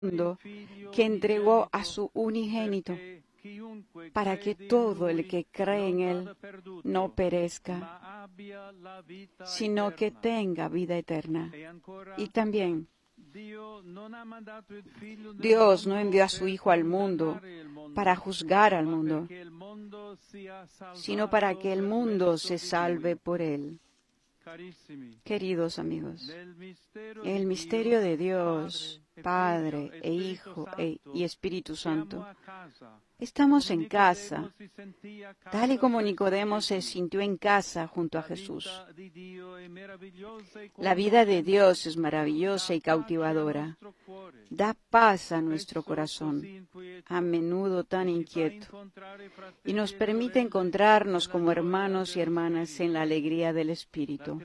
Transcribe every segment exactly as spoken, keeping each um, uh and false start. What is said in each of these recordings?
mundo, que entregó a su unigénito, para que todo el que cree en Él no perezca, sino que tenga vida eterna. Y también, Dios no envió a su Hijo al mundo para juzgar al mundo, sino para que el mundo se salve por Él. Queridos amigos, el misterio de Dios, Padre e Hijo e, y Espíritu Santo, estamos en casa, tal y como Nicodemo se sintió en casa junto a Jesús. La vida de Dios es maravillosa y cautivadora. Da paz a nuestro corazón, a menudo tan inquieto, y nos permite encontrarnos como hermanos y hermanas en la alegría del Espíritu.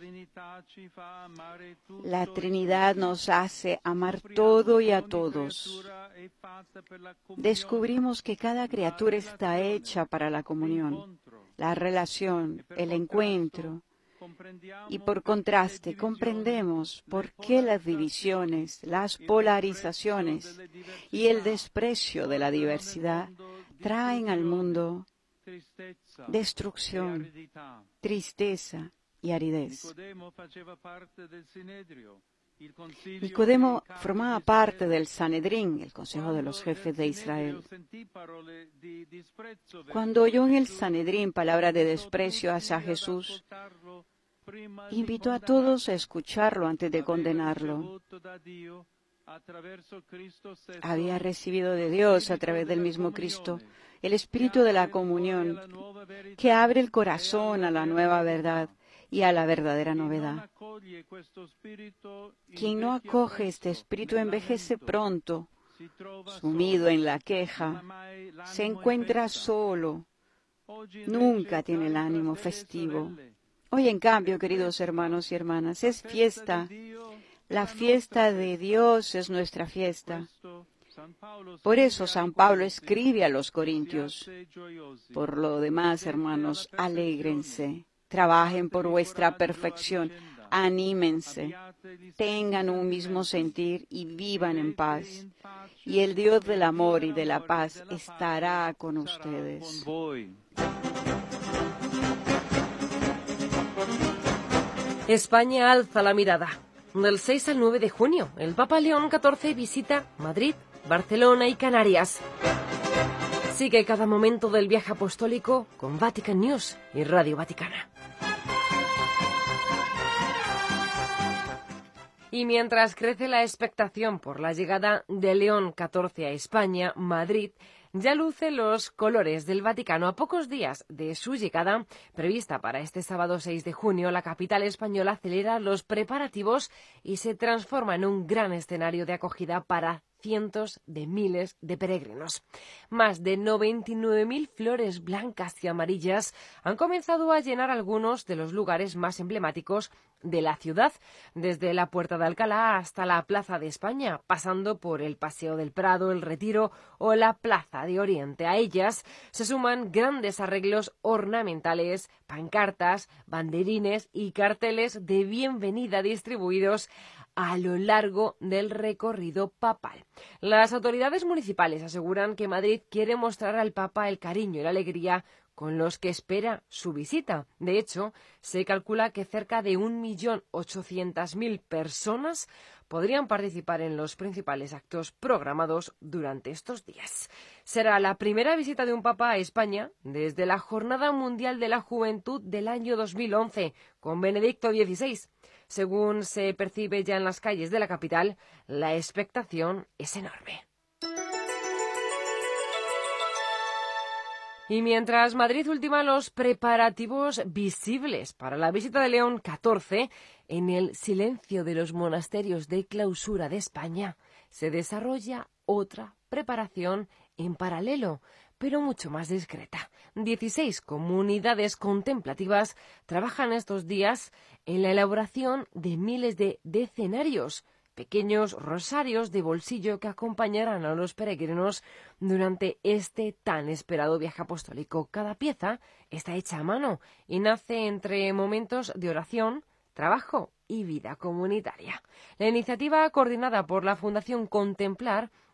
La Trinidad nos hace amar todo y a todos. Descubrimos que cada criatura está hecha para la comunión, la relación, el encuentro. Y por contraste, comprendemos por qué las divisiones, las polarizaciones y el desprecio de la diversidad traen al mundo destrucción, tristeza y aridez. Nicodemo formaba parte del Sanedrín, el Consejo de los Jefes de Israel. Cuando oyó en el Sanedrín palabras de desprecio hacia Jesús, invitó a todos a escucharlo antes de condenarlo. Había recibido de Dios, a través del mismo Cristo, el espíritu de la comunión, que abre el corazón a la nueva verdad y a la verdadera novedad. Quien no acoge este espíritu envejece pronto, sumido en la queja, se encuentra solo, nunca tiene el ánimo festivo. Hoy, en cambio, queridos hermanos y hermanas, es fiesta. La fiesta de Dios es nuestra fiesta. Por eso San Pablo escribe a los Corintios: por lo demás, hermanos, alégrense, trabajen por vuestra perfección, anímense, tengan un mismo sentir y vivan en paz. Y el Dios del amor y de la paz estará con ustedes. España alza la mirada. Del seis al nueve de junio, el Papa León catorce visita Madrid, Barcelona y Canarias. Sigue cada momento del viaje apostólico con Vatican News y Radio Vaticana. Y mientras crece la expectación por la llegada de León catorce a España, Madrid ya luce los colores del Vaticano. A pocos días de su llegada, prevista para este sábado seis de junio, la capital española acelera los preparativos y se transforma en un gran escenario de acogida para cientos de miles de peregrinos. Más de noventa y nueve mil flores blancas y amarillas han comenzado a llenar algunos de los lugares más emblemáticos de la ciudad, desde la Puerta de Alcalá hasta la Plaza de España, pasando por el Paseo del Prado, el Retiro o la Plaza de Oriente. A ellas se suman grandes arreglos ornamentales, pancartas, banderines y carteles de bienvenida distribuidos a lo largo del recorrido papal. Las autoridades municipales aseguran que Madrid quiere mostrar al Papa el cariño y la alegría con los que espera su visita. De hecho, se calcula que cerca de un millón ochocientas mil personas podrían participar en los principales actos programados durante estos días. Será la primera visita de un Papa a España desde la Jornada Mundial de la Juventud del año dos mil once, con Benedicto dieciséis. Según se percibe ya en las calles de la capital, la expectación es enorme. Y mientras Madrid ultima los preparativos visibles para la visita de León catorce, en el silencio de los monasterios de clausura de España se desarrolla otra preparación en paralelo, pero mucho más discreta. dieciséis comunidades contemplativas trabajan estos días en la elaboración de miles de decenarios, pequeños rosarios de bolsillo que acompañarán a los peregrinos durante este tan esperado viaje apostólico. Cada pieza está hecha a mano y nace entre momentos de oración, trabajo y vida comunitaria. La iniciativa, coordinada por la Fundación Contemplar,